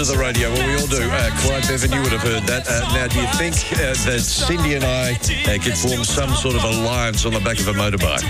to the radio. Well, we all do. Clyde Bevan, you would have heard that. Now, do you think that Cindy and I could form some sort of alliance on the back of a motorbike?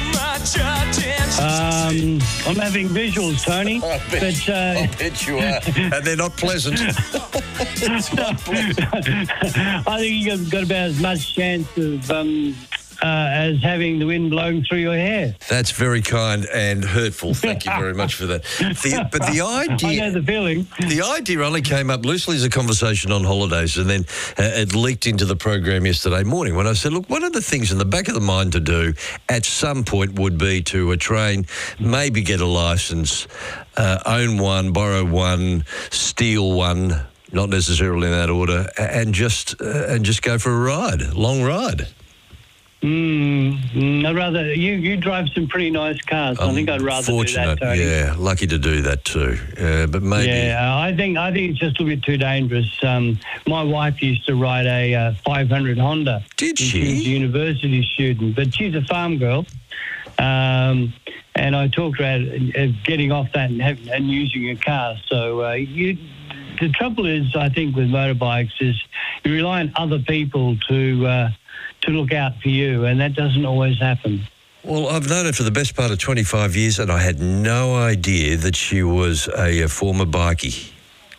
I'm having visuals, Tony. I bet you are. And they're not pleasant. It's not pleasant. I think you've got about as much chance of as having the wind blowing through your hair. That's very kind and hurtful. Thank you very much for that. But the idea... I know the feeling. The idea only came up loosely as a conversation on holidays, and then it leaked into the program yesterday morning when I said, look, one of the things in the back of the mind to do at some point would be to train, maybe get a licence, own one, borrow one, steal one, not necessarily in that order, and just go for a ride, long ride. I'd rather you drive some pretty nice cars. I think I'd rather do that, Tony. Yeah, lucky to do that too. But maybe. Yeah, I think it's just a little bit too dangerous. My wife used to ride a 500 Honda. Did she? She was a university student, but she's a farm girl. And I talked about getting off that and using a car. So the trouble is, I think, with motorbikes is you rely on other people to look out for you, and that doesn't always happen. Well, I've known her for the best part of 25 years, and I had no idea that she was a former bikie.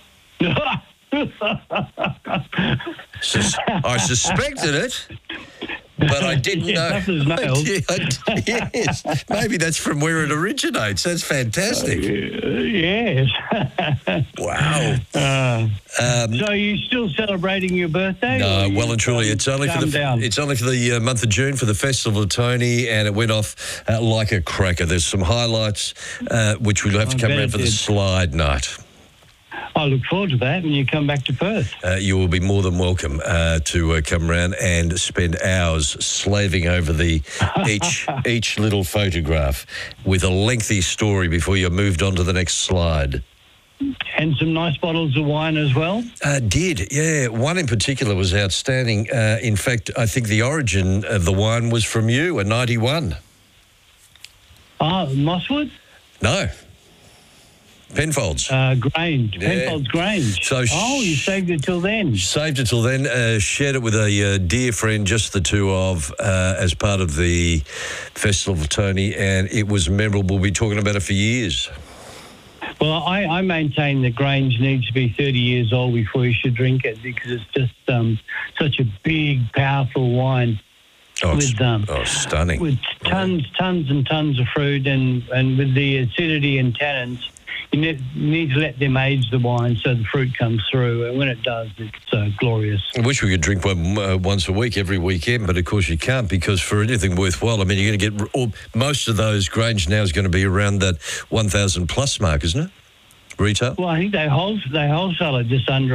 I suspected it, but I didn't know. Yes, maybe that's from where it originates. That's fantastic. Yes. Wow. So are you still celebrating your birthday? No, well and truly, it's only for the month of June for the Festival of Tony, and it went off like a cracker. There's some highlights which we'll have to come around for the slide night. I look forward to that when you come back to Perth. You will be more than welcome to come around and spend hours slaving over each little photograph with a lengthy story before you're moved on to the next slide. And some nice bottles of wine as well? Yeah. One in particular was outstanding. In fact, I think the origin of the wine was from you, a 91. Mosswood? No. Penfolds. Grange. Yeah. Penfolds Grange. So you saved it till then. Saved it till then. Shared it with a dear friend, just the two as part of the Festival of Tony, and it was memorable. We'll be talking about it for years. Well, I maintain that Grange needs to be 30 years old before you should drink it, because it's just such a big, powerful wine. Stunning. With tons and tons of fruit, and with the acidity and tannins. You need to let them age the wine so the fruit comes through, and when it does, it's glorious. I wish we could drink one once a week, every weekend, but of course you can't, because for anything worthwhile, I mean, you're going to get most of those. Grange now is going to be around that 1,000 plus mark, isn't it? Retail. Well, I think they wholesale it just under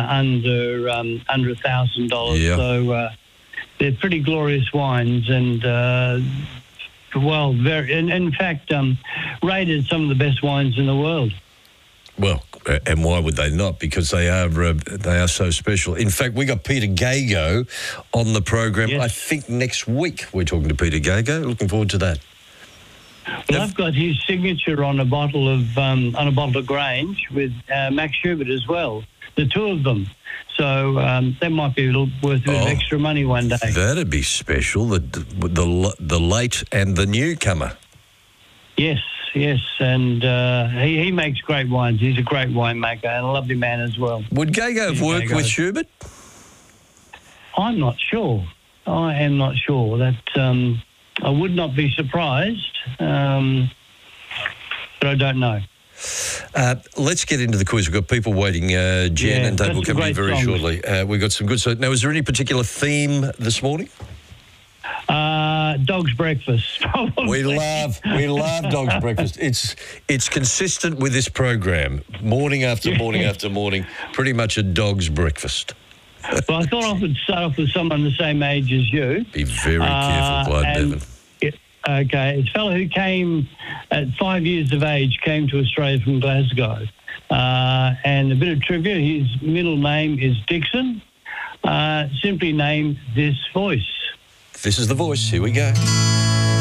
$1,000. Yeah. So they're pretty glorious wines, and in fact, rated some of the best wines in the world. Well, and why would they not? Because they are so special. In fact, we got Peter Gago on the program. Yes. I think next week we're talking to Peter Gago. Looking forward to that. Well, I've got his signature on a bottle of Grange with Max Schubert as well. The two of them. So that might be worth a bit of extra money one day. That'd be special. The late and the newcomer. Yes, and he makes great wines. He's a great winemaker and a lovely man as well. Would Gago have worked with Schubert? I'm not sure. I am not sure. That I would not be surprised, but I don't know. Let's get into the quiz. We've got people waiting. Jen and Dave will come in very shortly. We've got some good... So, now, is there any particular theme this morning? Dog's breakfast. We love Dog's breakfast. It's consistent with this program. Morning after morning after morning, pretty much a dog's breakfast. Well, I thought I would start off with someone the same age as you. Be very careful, Clyde Bevan. Okay, it's a fellow who came at 5 years of age, came to Australia from Glasgow. And a bit of trivia, his middle name is Dixon, simply named This Voice. This is The Voice. Here we go.